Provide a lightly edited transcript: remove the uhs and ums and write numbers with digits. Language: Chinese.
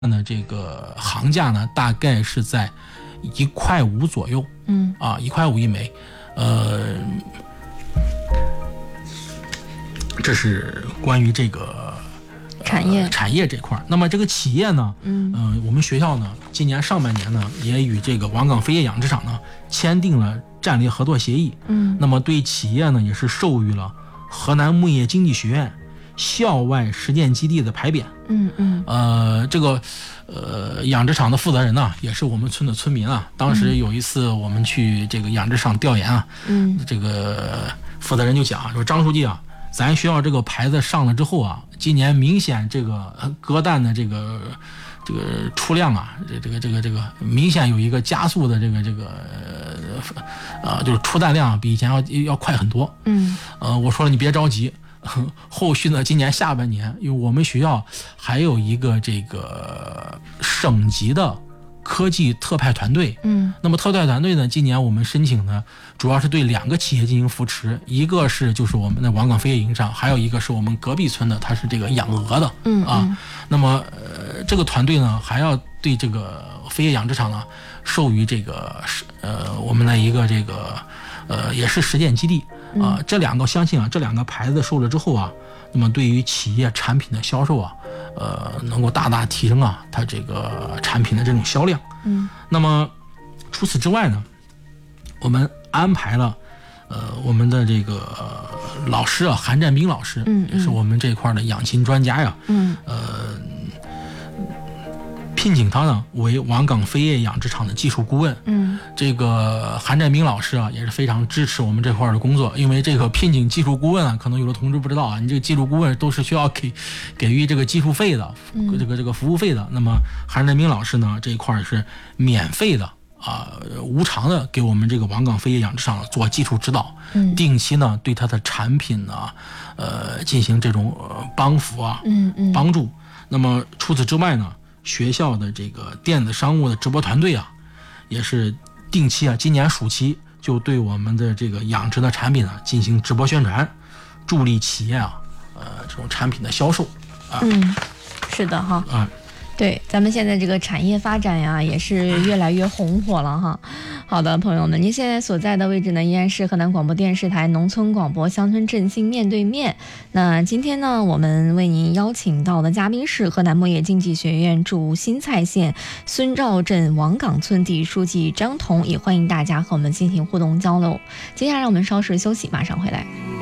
的这个行价呢，大概是在1.5块左右。1.5块一枚。这是关于这个产业这块。那么这个企业呢，我们学校呢，今年上半年呢，也与这个王岗飞业养殖场呢签订了战略合作协议。那么对企业呢，也是授予了河南牧业经济学院校外实践基地的牌匾。这个养殖场的负责人呢，也是我们村的村民啊。当时有一次我们去这个养殖场调研啊，这个负责人就讲说，张书记啊，咱学校这个牌子上了之后啊，今年明显这个鸽蛋的这个出量啊，这个明显有一个加速的就是出蛋量比以前要快很多。我说了你别着急，后续呢，今年下半年，因为我们学校还有一个这个省级的科技特派团队。那么特派团队呢，今年我们申请呢，主要是对2个企业进行扶持，一个是就是我们的王岗飞业营上，还有一个是我们隔壁村的，它是这个养鹅的。那么这个团队呢，还要对这个飞业养殖场呢授予这个我们的一个这个也是实践基地。这2个相信啊，这2个牌子授了之后啊，那么对于企业产品的销售啊，能够大大提升啊它这个产品的这种销量。那么除此之外呢，我们安排了我们的这个老师啊，韩占兵老师，也是我们这块的养禽专家呀。聘请他呢为王岗飞业养殖场的技术顾问。这个韩占兵老师啊，也是非常支持我们这块的工作。因为这个聘请技术顾问啊，可能有的同志不知道啊，你这个技术顾问都是需要给予这个技术费的，这个服务费的。那么韩占兵老师呢，这一块是免费的无偿的给我们这个王岗飞业养殖场做技术指导，定期呢对他的产品呢进行这种帮扶啊，帮助。那么除此之外呢，学校的这个电子商务的直播团队啊，也是定期啊，今年暑期就对我们的这个养殖的产品呢进行直播宣传，助力企业啊这种产品的销售啊。 是的哈。对，咱们现在这个产业发展呀，也是越来越红火了哈。好的，朋友们，您现在所在的位置呢，依然是河南广播电视台农村广播乡村振兴面对面。那今天呢，我们为您邀请到的嘉宾是河南牧业经济学院驻新蔡县孙赵镇王岗村第一书记张彤，也欢迎大家和我们进行互动交流。接下来我们稍事休息，马上回来。